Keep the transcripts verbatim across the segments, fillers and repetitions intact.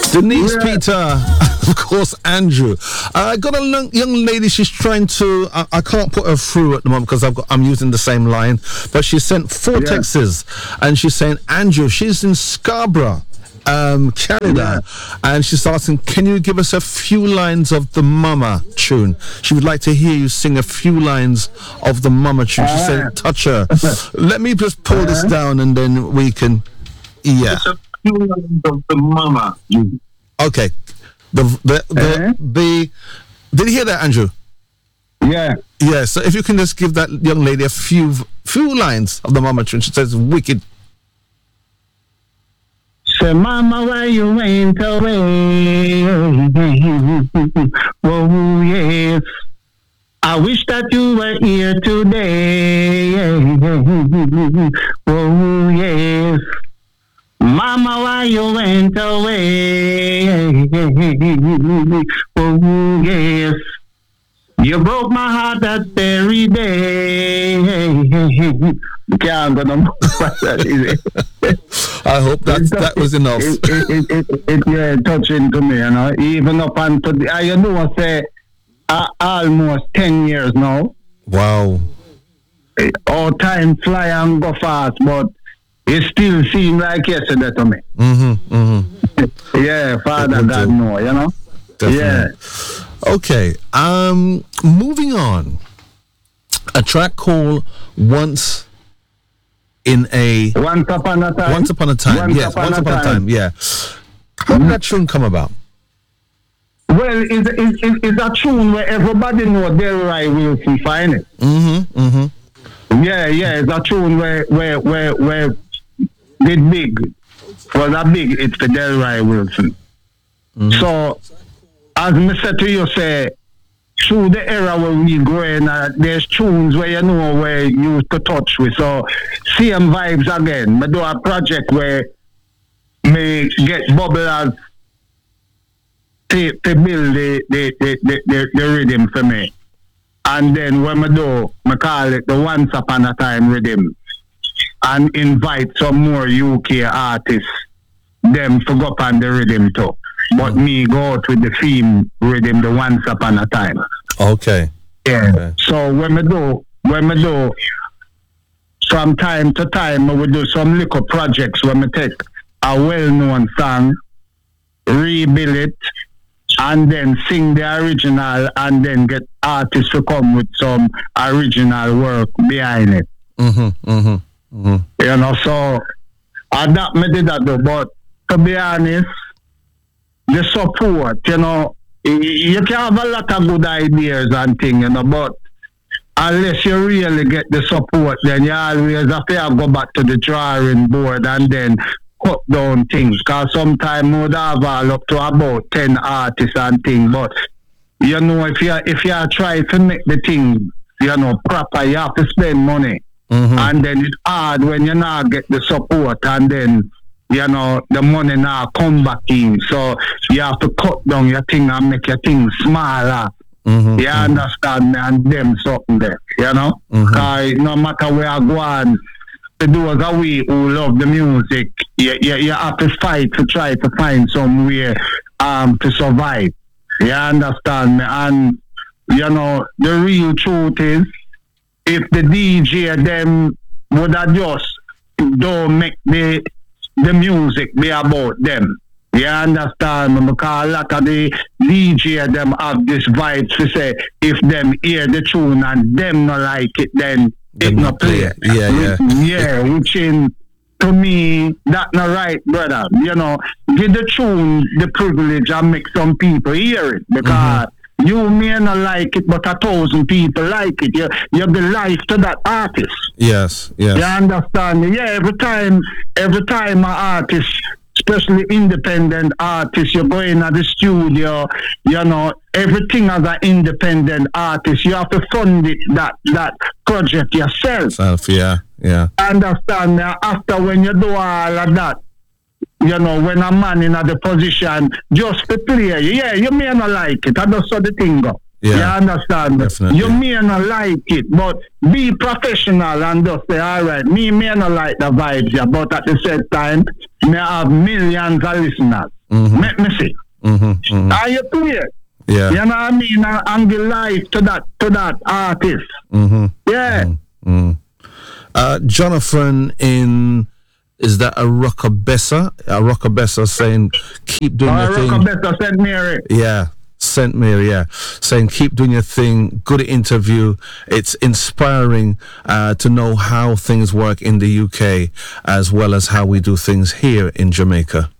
Denise, Yeah. Peter, of course, Andrew. Uh, I got a young, young lady. She's trying to. I, I can't put her through at the moment because I've got. I'm using the same line. But she sent four Yeah. texts, and she's saying, Andrew, she's in Scarborough, um, Canada, and she's asking, can you give us a few lines of the Mama tune? She would like to hear you sing a few lines of the Mama tune. She said, Alright. touch her. Let me just pull this Uh-huh. down, and then we can. Yeah. It's a few lines of the Mama. You. Okay. The the the, Eh? the did you hear that, Andrew? Yeah. Yeah. So if you can just give that young lady a few few lines of the Mama tune, she says wicked. Say, Mama, why you went away? Oh, yes. I wish that you were here today. Oh, yes. Mama, why you went away? Oh, yes. You broke my heart that very day. Can't go no more. I hope that that was enough. It, it, it, it, it, yeah, touching to me, you know. Even up until the, I you know I say uh, almost ten years now. Wow. All time fly and go fast, but it still seems like yesterday to me. Mm-hmm. Mm-hmm. Yeah, Father It would God do. know, you know. Definitely. Yeah. Okay. Um. Moving on. A track called "Once in a Once upon a time. Once Upon a Time." Once yes. upon Once a upon a time. time. Yeah. How did that tune come about? Well, it's, it's, it's it's a tune where everybody know Delroy Wilson find it. Mm-hmm. Mm-hmm. Yeah, yeah, it's a tune where where where where did big was a big it's the Delroy Wilson. Mm-hmm. So as me said to you, say through the era where we growing, uh, there's tunes where you know where you used to touch with. So same vibes again. Me do a project where me get bubblers to, to build the the, the, the, the the rhythm for me. And then when I do, I call it the Once Upon a Time rhythm. And invite some more U K artists, them to go up on the rhythm too. But me go out with the theme rhythm, the Once Upon a Time. Okay. Yeah. Okay. So when I do, when I do, from time to time, I will do some little projects when I take a well-known song, rebuild it, and then sing the original, and then get artists to come with some original work behind it. Mm-hmm. Mm-hmm. Mm-hmm. You know, so I that me did that though, but to be honest, the support, you know, y- you can have a lot of good ideas and things, you know, but unless you really get the support, then you always have to go back to the drawing board and then cut down things. Because sometimes we would have all up to about ten artists and things, but you know, if you if you try to make the thing, you know, proper, you have to spend money. Mm-hmm. And then it's hard when you not get the support, and then you know the money now come back in. So you have to cut down your thing and make your thing smaller. Mm-hmm. You understand me? And them something there, you know. Mhm. Cause no matter where I go on, to those of we who love the music, you, you, you have to fight to try to find some way um to survive. You understand me? And you know the real truth is, if the D J them would have just don't make the the music be about them. You understand me? Because a lot of the D J them have this vibe to say if them hear the tune and them not like it, then it Them not not play play. it. Yeah, yeah. Yeah, which in to me that not right, brother. You know, give the tune the privilege and make some people hear it, because you may not like it, but a thousand people like it. You you give life to that artist. Yes. Yes. You understand me? Yeah, every time, every time an artist, especially independent artists, you go in at the studio, you know, everything as an independent artist, you have to fund it, that that project yourself. Self. Yeah. Yeah. Understand me? After when you do all of that, you know, when a man in the position just to play, yeah, you may not like it. I just saw the thing go. Yeah. You understand? Definitely. You may not like it, but be professional and just say, all right, me may not like the vibes, yeah, but at the same time, me have millions of listeners. Mm-hmm. Let me see. Mm-hmm. Mm-hmm. Are you clear? Yeah. You know what I mean? And, and give life to that to that artist. Mm-hmm. Yeah. Mm-hmm. Uh, Jonathan in, is that a Rockabessa? A Rockabessa saying, keep doing Or your thing. Rockabessa Saint Mary. Yeah, Saint Mary, yeah. Saying, keep doing your thing. Good interview. It's inspiring uh, to know how things work in the U K as well as how we do things here in Jamaica.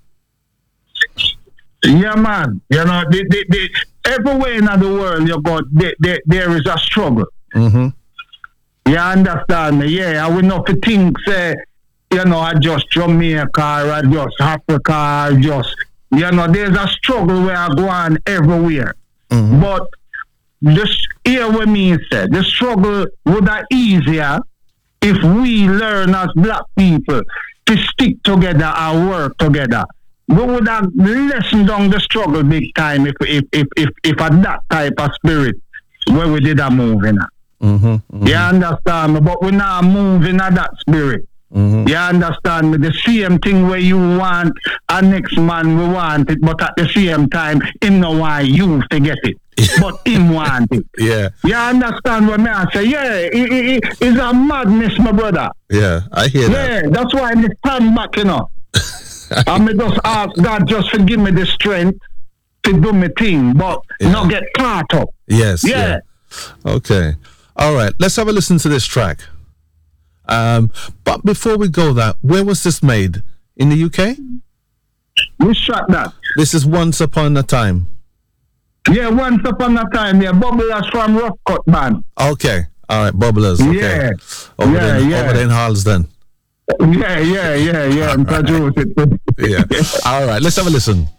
Yeah, man. You know, the, the, the, everywhere in the world you go, the, the, there is a struggle. Mm-hmm. You understand me? Yeah, I will not think, say, you know, I just Jamaica or I just Africa or just, you know, there's a struggle where I go on everywhere. Mm-hmm. But just hear what me say, the struggle would be easier if we learn as black people to stick together and work together. We would have lessened down the struggle big time if if if if, if at that type of spirit where we did a move in. Mm-hmm. Mm-hmm. You understand me? But we're not moving at that spirit. Mm-hmm. You understand me? The same thing where you want a next man, we want it, but at the same time, him no want you to get it. But him want it. Yeah. You understand what me I say? Yeah, it, it, it, it's a madness, my brother. Yeah, I hear that. Yeah, that's why I stand back, you know. I may just ask God just to give me the strength to do my thing, but Yeah. not get caught up. Yes. Yeah. yeah. Okay. All right. Let's have a listen to this track. Um, but before we go that, where was this made? In the U K? We shot that. This is Once Upon a Time. Yeah, once upon a time, yeah, Bubblers from Rough Cut Band. Okay. All right. Bubblers. Okay. Yeah. Over yeah, there, yeah. over there in Harlesden. Yeah, yeah, yeah, yeah. I'm All right. it. Yeah. All right. Let's have a listen.